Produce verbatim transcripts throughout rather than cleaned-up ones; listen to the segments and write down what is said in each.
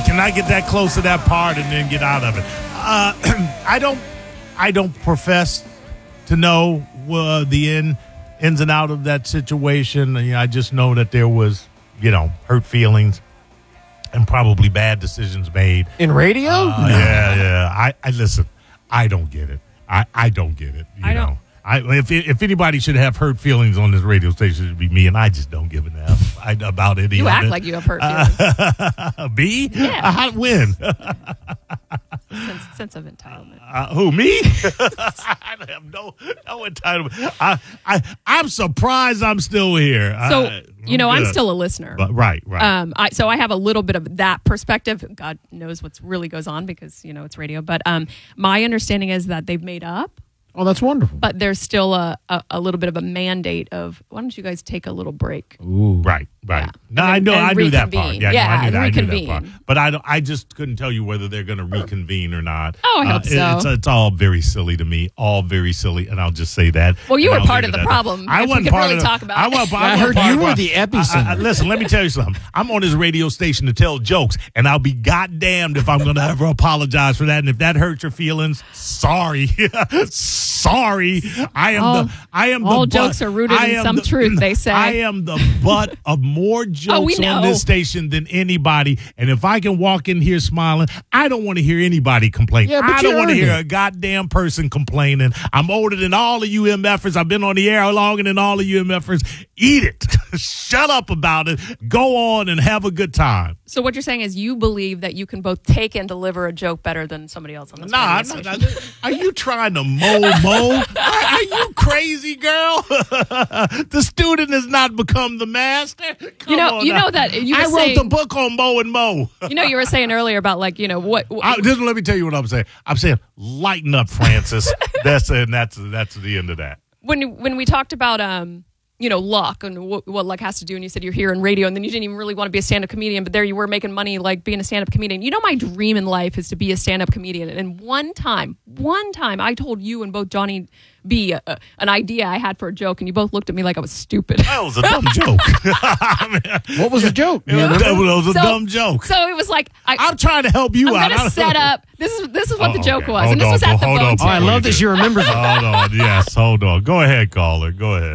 can I get that close to that part and then get out of it? Uh, I don't. I don't profess to know uh, the in, ins and out of that situation. You know, I just know that there was, you know, hurt feelings and probably bad decisions made in radio. Uh, no. Yeah, yeah. I, I listen. I don't get it. I, I don't get it. You I know. don't. I, if if anybody should have hurt feelings on this radio station, it would be me, and I just don't give an F I, about any You of act it. like you have hurt feelings. Uh, me? Yeah. Uh, how, when? sense, sense of entitlement. Uh, who, me? I have no no entitlement. I, I, I'm surprised I'm still here. So, I, you know, good. I'm still a listener. But, right, right. Um, I, so I have a little bit of that perspective. God knows what really goes on because, you know, it's radio. But um, my understanding is that they've made up. Oh, that's wonderful. But there's still a, a, a little bit of a mandate of, why don't you guys take a little break? Ooh. Right, right. Yeah. No, And I then- know, and I knew that part. reconvene. Yeah, Yeah, no, I, knew and that, I knew that reconvene. part. But I, don't, I just couldn't tell you whether they're going to reconvene or not. Oh, I Uh, hope it- so. It's, it's all very silly to me. All very silly, and I'll just say that. Well, you and were I'll part leave of it the at that. problem, I if we wasn't could part really of the, talk about I, it. wasn't, I wasn't heard part you of were the- the I- I- epicenter. listen, let me tell you something. I'm on this radio station to tell jokes, and I'll be goddamned if I'm going to ever apologize for that. And if that hurts your feelings, sorry. Sorry. I am All- the I am all the jokes butt- are rooted I in am some the- truth, they say. I am the butt of more jokes Oh, we know. on this station than anybody. And if I can walk in here smiling, I don't want to hear anybody complain. Yeah, but I you don't want to earned hear it. a goddamn person complaining. I'm older than all of you MFers. I've been on the air longer than all of you MFers. Eat it. Shut up about it. Go on and have a good time. So what you're saying is you believe that you can both take and deliver a joke better than somebody else on this Nah, I'm radio not, station. are you trying to mow Mo? Are, are you crazy, girl? The student has not become the master. Come You know- on you now. know that you were I wrote saying- the book on Mo and Mo. You know, you were saying earlier about like, you know, what, what I, just let me tell you what I'm saying. I'm saying, lighten up, Francis. that's it. And that's that's the end of that. when when we talked about um you know luck and what, what luck has to do, and you said you're here in radio, and then you didn't even really want to be a stand-up comedian, but there you were making money like being a stand-up comedian. You know, my dream in life is to be a stand-up comedian. And one time, one time, I told you and both Johnny B a, a, an idea I had for a joke, and you both looked at me like I was stupid. That was a dumb joke. I mean, What was the joke? it was, that was a So- dumb joke. So it was like I, I'm trying to help you I'm out. I gonna don't set know. up. This is this is what Oh, the joke okay. was, Hold and this on, was at the hold Bone on. Oh, I Table. love that she remembers it. Hold on. Yes, hold on. Go ahead, caller. Go ahead.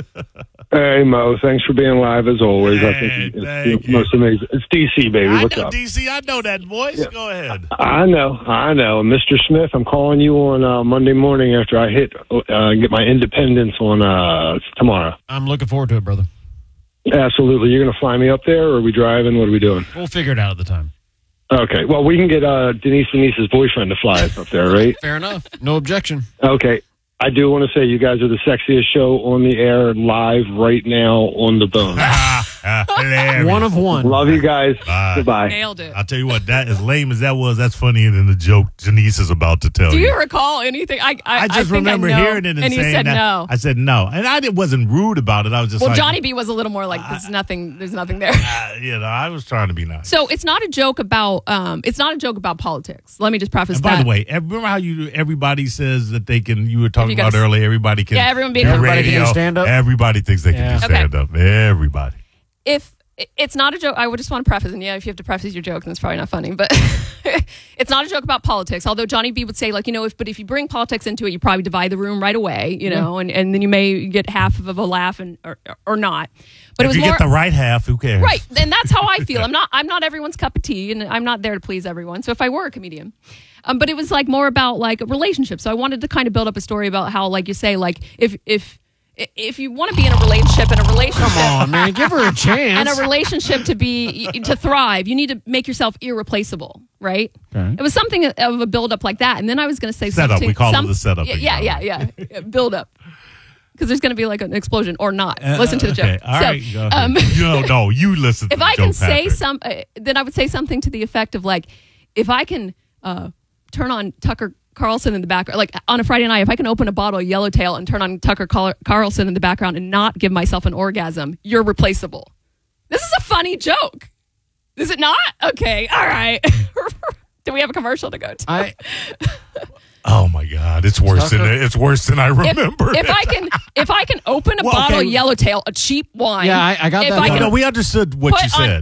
Hey, Mo. Thanks for being live as always. I Hey, think it's thank the most amazing. It's D C, baby. I What's know, up? D C. I know that voice. Go ahead. I know. I know. Mister Smith, I'm calling you on uh, Monday morning after I hit uh, get my independence on uh, tomorrow. I'm looking forward to it, brother. Absolutely. You're going to fly me up there, or are we driving? What are we doing? We'll figure it out at the time. Okay. Well, we can get uh, Denise Denise's boyfriend to fly us up there, right? Fair enough. No objection. Okay. I do want to say you guys are the sexiest show on the air live right now on the Bone. Hilarious. One of one. Love you guys. Bye. Goodbye. Nailed it. I'll tell you what, that as lame as that was, that's funnier than the joke Janice is about to tell Do you. you recall anything? I I, I just think remember I know. hearing it and, and saying you said that. no. I said no, and I did, wasn't rude about it. I was just Well, like, Johnny B was a little more like, there's nothing, there's nothing there. uh, you know, I was trying to be nice. So it's not a joke about, um, it's not a joke about politics. Let me just preface And that. by the way, remember how you everybody says that they can? You were talking you about gotta- earlier. Everybody can. Yeah, everyone being- do Everybody can do radio. stand-up? Everybody thinks they Yeah. can do Okay. stand up. Everybody. if it's not a joke, I would just want to preface, and yeah, if you have to preface your joke, then it's probably not funny, but it's not a joke about politics. Although Johnny B would say, like, you know, if but if you bring politics into it, you probably divide the room right away, you know, and, and then you may get half of a laugh and or, or not. But it if was you more get the right half, who cares? right, and that's how I feel. I'm not I'm not everyone's cup of tea, and I'm not there to please everyone. So if I were a comedian. Um, but it was like more about like relationships. So I wanted to kind of build up a story about how, like you say, like if if if you want to be in a relationship and a relationship Come on, man. Give her a chance. and a relationship to be to thrive, you need to make yourself irreplaceable, right? Okay. It was something of a build up like that, and then I was going to say Setup. something. We call it some, the setup Yeah, again. yeah, yeah, yeah. Build up, because there's going to be like an explosion or not. Uh, Listen to the okay. joke. All so, right. Go ahead. um, you don't know. You listen. To if the I can joke, say Patrick. some, uh, then I would say something to the effect of like, if I can uh, turn on Tucker Carlson in the background, like on a Friday night, if I can open a bottle of Yellowtail and turn on Tucker Car- Carlson in the background and not give myself an orgasm, you're replaceable. This is a funny joke. Is it not? Okay. All right. Do we have a commercial to go to? I, Oh my God! It's worse than Tucker- it's worse than I if, remember. if I can, if I can open a Well, bottle okay. of Yellowtail, a cheap wine. Yeah, I- I got if that I down. can no, we understood what put you said. On, so,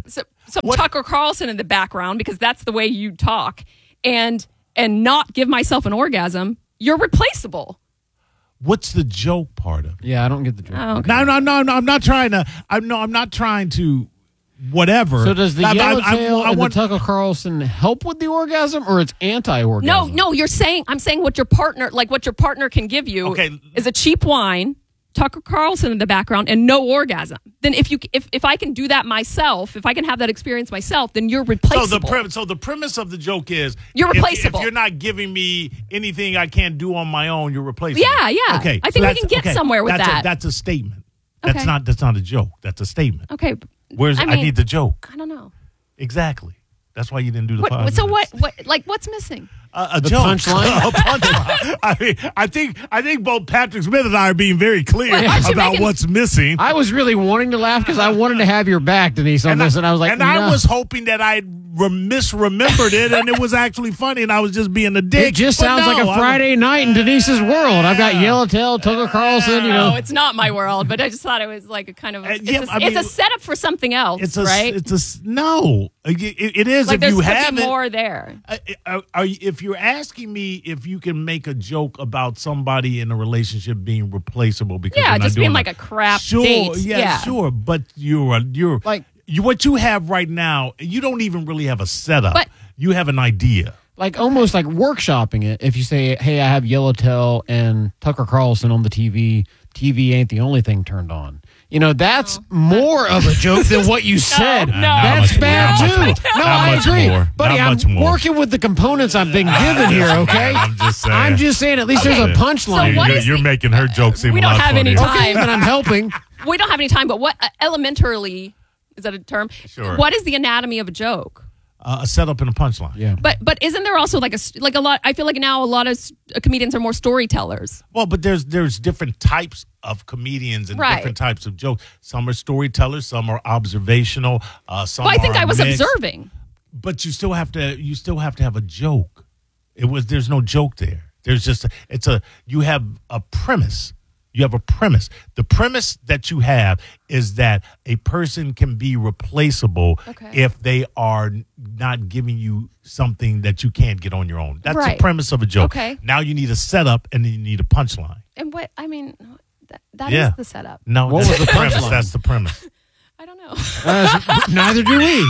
some What- Tucker Carlson in the background because that's the way you talk, and and not give myself an orgasm, you're replaceable. What's the joke part of it? Yeah, I don't get the joke. Oh, okay. No, no, no, no. I'm not trying to. I'm no. I'm not trying to. Whatever. So does the I- I- yellowtail I- I and want- the Tucker Carlson help with the orgasm, or it's anti-orgasm? No, no, you're saying I'm saying what your partner like what your partner can give you Okay. is a cheap wine, Tucker Carlson in the background, and no orgasm. Then if you if, if I can do that myself, if I can have that experience myself, then you're So replaceable. the premise. So the premise of the joke is You're if- replaceable. If, you're not giving me anything I can't do on my own, you're replaceable. Yeah, yeah. Okay. I think we that's- can get okay, somewhere with that's that. A, that's a statement. That's Okay. not. That's not a joke. That's a statement. okay. Where's I, I, mean, need the joke. I don't know. Exactly. That's why you didn't do the What, five so minutes. what what like what's missing? Uh, a The joke. punchline? a punchline. I mean, I think I think both Patrick Smith and I are being very clear Well, aren't you about making- what's missing. I was really wanting to laugh because I wanted to have your back, Denise, on this, and I was like, and no. I was hoping that I rem- misremembered it, and it was actually funny, and I was just being a dick. It just But sounds no, like a I'm- Friday night in Denise's world. I've got Yellowtail, Tucker Carlson, you know. No, it's not my world, but I just thought it was like a kind of a, Uh, it's, yeah, a, I mean, it's a setup for something else, It's a right? it's a s- no. It, it- it is like if there's you could have be it. more there. Uh, uh, are you- if you're asking me if you can make a joke about somebody in a relationship being replaceable because Yeah, they're not just being doing like it, a crap sure, date. Yeah, Yeah. sure. But you're you're Like- you, what you have right now. You don't even really have a setup. But- you have an idea. Like almost like workshopping it. If you say, hey, I have Yellowtail and Tucker Carlson on the T V, T V ain't the only thing turned on. You know, that's more of a joke than what you said. no. That's much bad more. too. Not much No, more. I Not agree. much more. Buddy, Not I'm much more. working with the components I've been given here, okay? I'm just saying. I'm just saying at least there's a Okay. punchline. So what you're, is you're the- making her joke seem we a don't lot have any funnier. time. Okay, then I'm helping. We don't have any time, but what uh, elementarily is that a term? Sure. What is the anatomy of a joke? Uh, a setup and a punchline. Yeah. But but isn't there also like a s- like a lot? I feel like now a lot of s- comedians are more storytellers. Well, but there's there's different types of comedians and Right. different types of jokes. Some are storytellers, some are observational. Uh, some Well, I think are I was mixed. observing. But you still have to you still have to have a joke. It was there's no joke there. There's just a, it's a you have a premise. You have a premise. The premise that you have is that a person can be replaceable Okay. if they are not giving you something that you can't get on your own. That's Right. the premise of a joke. Okay. Now you need a setup and then you need a punchline. And what I mean, that, that is Yeah. the setup. No, What that's was the the premise. punchline? That's the premise. I don't know. Uh, neither do we.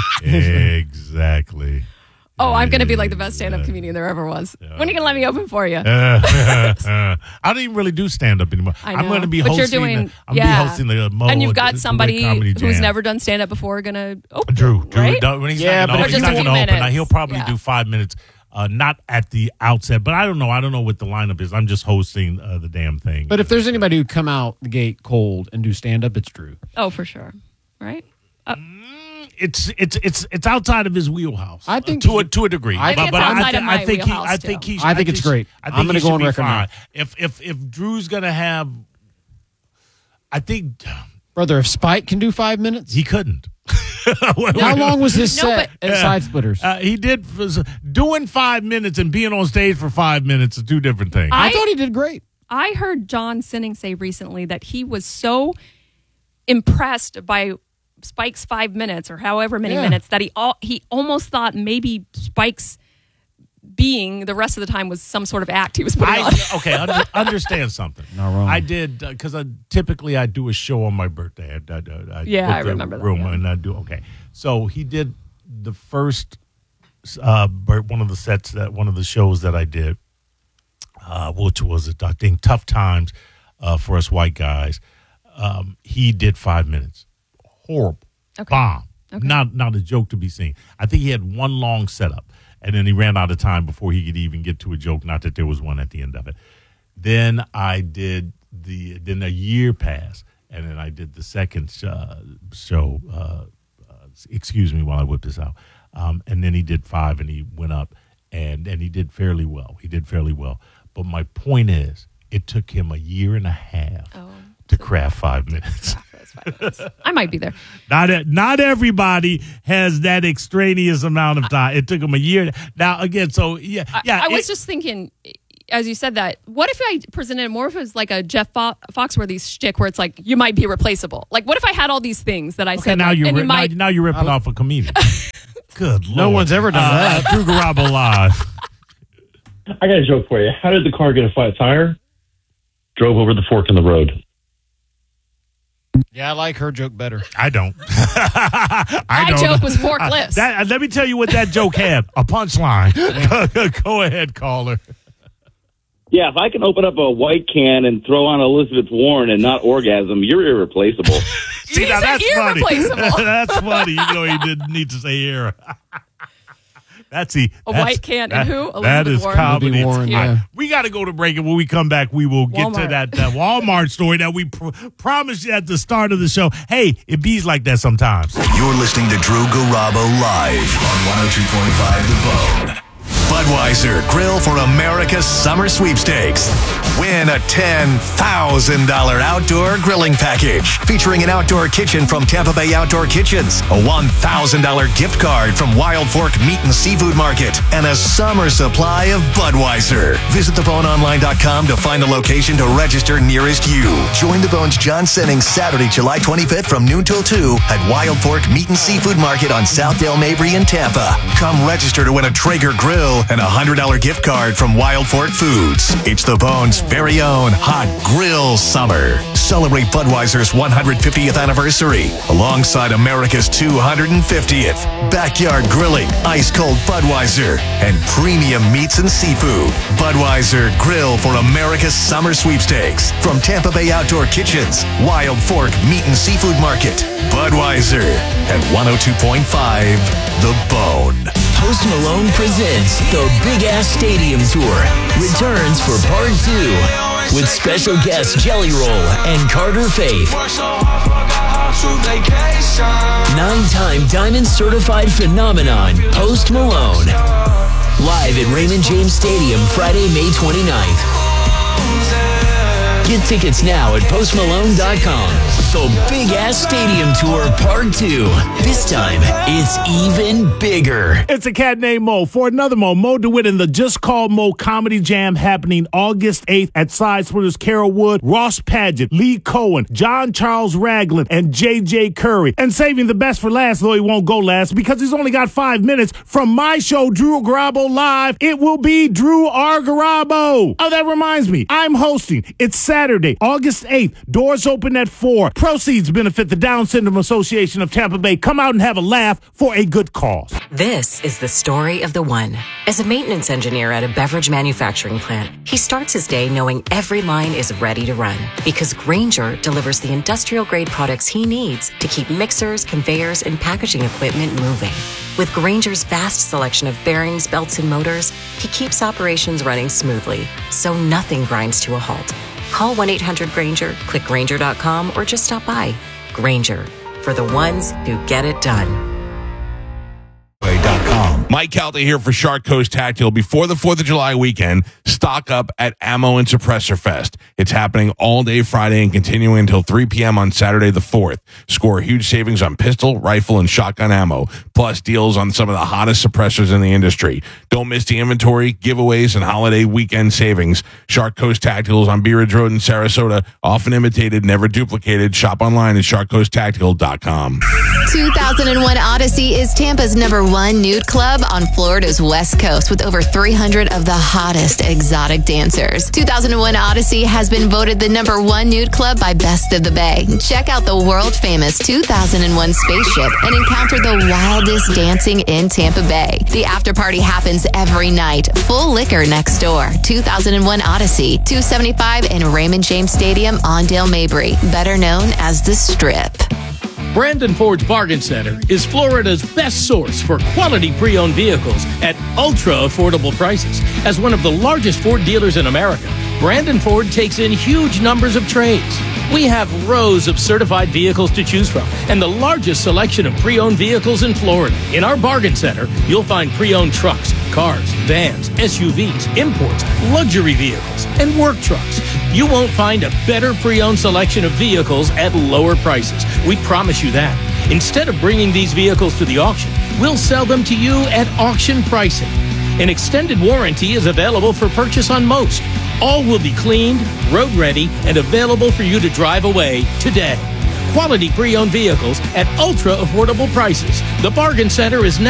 Exactly. Oh, I'm going to be like the best stand-up comedian there ever was. When are you going to let me open for you? I don't even really do stand up anymore. I I'm know. going to be But hosting. you're doing, the, I'm yeah. be hosting the Mo and you've the- got the somebody Comedy who's Jam. never done stand-up before going to open. Drew. Drew right? don't- when he's Yeah, not but going if to just open, a he's few not going to open. Now, minutes. he'll probably Yeah. do five minutes. Uh, not at the outset, but I don't know. I don't know what the lineup is. I'm just hosting uh, the damn thing. But if there's anybody who come out the gate cold and do stand up, it's Drew. Oh, for sure. Right? Uh, it's it's it's it's outside of his wheelhouse. I think uh, to a he- to a degree. I think it's outside thi- of my think wheelhouse, he, I too. think he. I think it's he- great. I think I'm gonna he go should on be record now. fine. If if if Drew's gonna have, I think Brother, if Spike can do five minutes, he couldn't. how long was his No, set but- at Side Splitters? Uh, he did doing five minutes and being on stage for five minutes is two different things. I, I- thought he did great. I heard John Sinning say recently that he was so impressed by Spike's five minutes or however many Yeah. minutes that he all, he almost thought maybe Spike's being the rest of the time was some sort of act he was putting on. I, okay, under, understand something. Not wrong. I did because I typically I do a show on my birthday. I, I, I, I Yeah, book I the remember that, room yeah. and I do okay. So he did the first uh, bir- one of the sets that one of the shows that I did, uh, which was I think Tough Times uh, for us white guys. Um, he did five minutes. Horrible. Okay. Bomb. Okay. Not not a joke to be seen. I think he had one long setup, and then he ran out of time before he could even get to a joke. Not that there was one at the end of it. Then I did the. Then a year passed, and then I did the second uh, show. Uh, uh, excuse me while I whip this out. Um, and then he did five, and he went up, and and he did fairly well. He did fairly well. But my point is, it took him a year and a half Oh, to craft five minutes. That's five minutes. I might be there. Not e- not everybody has that extraneous amount of time. It took them a year. Now again, so yeah, yeah. I, I was it- just thinking, as you said that, what if I presented it more if it was like a Jeff Fo- Foxworthy shtick where it's like, you might be replaceable? Like, what if I had all these things that I Okay, said? now, like, you're, and ri- you might, now, now you're ripping off a comedian. Good Lord. No one's ever done uh, that. Drew Garabo Live. I got a joke for you. How did the car get a flat tire? Drove over the fork in the road. Yeah, I like her joke better. I don't. I My don't. joke was forkless. That, uh, let me tell you what that joke had. A punchline. Go ahead, caller. Yeah, if I can open up a white can and throw on Elizabeth Warren and not orgasm, you're irreplaceable. See, He's now that's funny. irreplaceable. That's funny. You know he didn't need to say era. That's he. A that's, white can that, and who? That Elizabeth is Warren? comedy. Elizabeth Warren, All right, yeah. we got to go to break, and when we come back, we will get to Walmart. that uh, Walmart story that we pr- promised you at the start of the show. Hey, it bees like that sometimes. You're listening to Drew Garabo live on one oh two point five The Bone. Budweiser Grill for America's Summer Sweepstakes. Win a ten thousand dollars outdoor grilling package featuring an outdoor kitchen from Tampa Bay Outdoor Kitchens, a one thousand dollars gift card from Wild Fork Meat and Seafood Market, and a summer supply of Budweiser. Visit the bone online dot com to find a location to register nearest you. Join the Bone's John Sennings Saturday, July twenty-fifth from noon till two at Wild Fork Meat and Seafood Market on Southdale Mabry in Tampa. Come register to win a Traeger grill and a one hundred dollars gift card from Wild Fork Foods. It's the Bone's very own Hot Grill Summer. Celebrate Budweiser's one hundred fiftieth anniversary alongside America's two hundred fiftieth. Backyard grilling, ice-cold Budweiser, and premium meats and seafood. Budweiser Grill for America's Summer Sweepstakes from Tampa Bay Outdoor Kitchens, Wild Fork Meat and Seafood Market. Budweiser at one oh two point five The Bone. Post Malone presents the Big Ass Stadium Tour returns for part two with special guests Jelly Roll and Carter Faith. Nine-time Diamond Certified Phenomenon Post Malone. Live at Raymond James Stadium Friday, May twenty-ninth. Get tickets now at post malone dot com. The Big Ass Stadium Tour Part two. This time, it's even bigger. It's a cat named Mo for another Mo. Mo DeWitt in the Just Call Mo Comedy Jam happening August eighth at Side Splitters. Carol Wood, Ross Padgett, Lee Cohen, John Charles Ragland, and J J Curry. And saving the best for last, though he won't go last because he's only got five minutes from my show, Drew Garabo Live. It will be Drew R. Garabo. Oh, that reminds me. I'm hosting. It's Saturday, August eighth. Doors open at four. Proceeds benefit the Down Syndrome Association of Tampa Bay. Come out and have a laugh for a good cause. This is the story of the one. As a maintenance engineer at a beverage manufacturing plant, he starts his day knowing every line is ready to run because Grainger delivers the industrial-grade products he needs to keep mixers, conveyors, and packaging equipment moving. With Grainger's vast selection of bearings, belts, and motors, he keeps operations running smoothly, so nothing grinds to a halt. Call one eight hundred Grainger, click Grainger dot com, or just stop by. Grainger, for the ones who get it done. Mike Calta here for Shark Coast Tactical. Before the fourth of July weekend, stock up at Ammo and Suppressor Fest. It's happening all day Friday and continuing until three p.m. on Saturday the fourth. Score huge savings on pistol, rifle, and shotgun ammo, plus deals on some of the hottest suppressors in the industry. Don't miss the inventory, giveaways, and holiday weekend savings. Shark Coast Tactical is on Bee Ridge Road in Sarasota. Often imitated, never duplicated. Shop online at shark coast tactical dot com. two thousand one Odyssey is Tampa's number one nude club on Florida's West Coast with over three hundred of the hottest exotic dancers. two thousand one Odyssey has been voted the number one nude club by Best of the Bay. Check out the world-famous two thousand one spaceship and encounter the wildest dancing in Tampa Bay. The after party happens every night. Full liquor next door. two thousand one Odyssey, two seventy-five in Raymond James Stadium on Dale Mabry, better known as The Strip. Brandon Ford's Bargain Center is Florida's best source for quality pre-owned vehicles at ultra-affordable prices. As one of the largest Ford dealers in America, Brandon Ford takes in huge numbers of trades. We have rows of certified vehicles to choose from and the largest selection of pre-owned vehicles in Florida. In our Bargain Center, you'll find pre-owned trucks, cars, vans, S U Vs, imports, luxury vehicles, and work trucks. You won't find a better pre-owned selection of vehicles at lower prices. We promise you that. Instead of bringing these vehicles to the auction, we'll sell them to you at auction pricing. An extended warranty is available for purchase on most. All will be cleaned, road ready, and available for you to drive away today. Quality pre-owned vehicles at ultra affordable prices. The Bargain Center is now